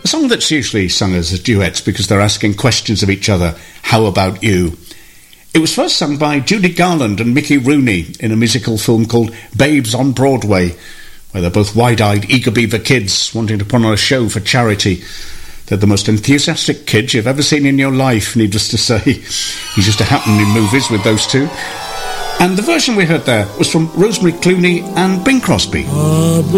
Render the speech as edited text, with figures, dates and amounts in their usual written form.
song that's usually sung as duets because they're asking questions of each other. How about you? It was first sung by Judy Garland and Mickey Rooney in a musical film called Babes on Broadway, where they're both wide-eyed, eager beaver kids wanting to put on a show for charity. They're the most enthusiastic kids you've ever seen in your life, needless to say. He's just a happen in movies with those two. And the version we heard there was from Rosemary Clooney and Bing Crosby.